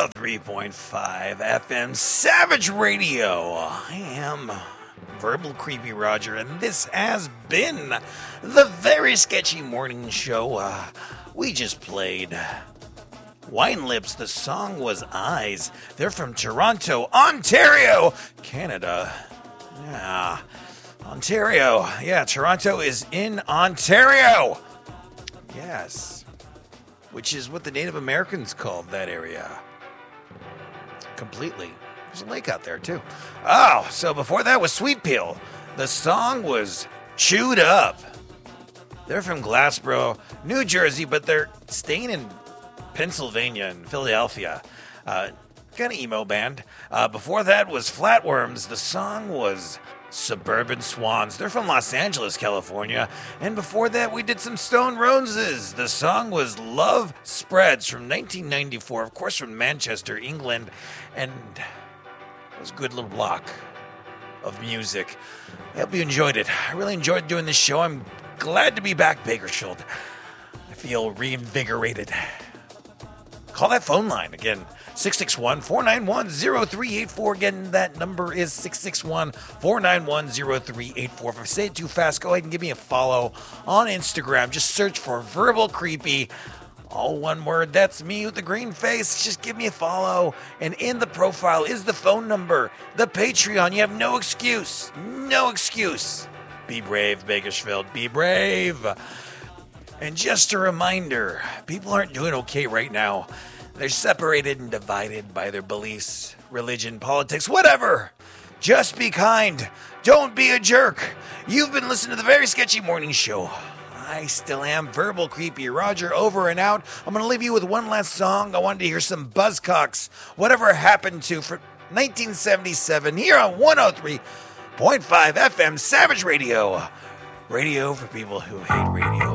103.5 FM Savage Radio. I am Verbal Creepy Roger, and this has been the Very Sketchy Morning Show. We just played Wine Lips. The song was Eyes. They're from Toronto, Ontario, Canada. Yeah, Ontario. Yeah, Toronto is in Ontario. Yes. Which is what the Native Americans called that area. Completely. There's a lake out there, too. Oh, so before that was Sweet Peel. The song was Chewed Up. They're from Glassboro, New Jersey, but they're staying in Pennsylvania and Philadelphia. Kind of emo band. Before that was Flatworms. The song was Suburban Swans. They're from Los Angeles, California. And before that, we did some Stone Roses. The song was Love Spreads from 1994, of course, from Manchester, England. And it was a good little block of music. I hope you enjoyed it. I really enjoyed doing this show. I'm glad to be back, Bakersfield. I feel reinvigorated. Call that phone line again. 661-491-0384. Again, that number is 661-491-0384. If I say it too fast, go ahead and give me a follow on Instagram. Just search for Verbal Creepy. All one word. That's me with the green face. Just give me a follow. And in the profile is the phone number, the Patreon. You have no excuse. No excuse. Be brave, Bakersfield. Be brave. And just a reminder, people aren't doing okay right now. They're separated and divided by their beliefs, religion, politics, whatever. Just be kind. Don't be a jerk. You've been listening to the Very Sketchy Morning Show. I still am Verbal Creepy Roger, over and out. I'm going to leave you with one last song. I wanted to hear some Buzzcocks, Whatever Happened to, for 1977, here on 103.5 FM Savage Radio. Radio for people who hate radio.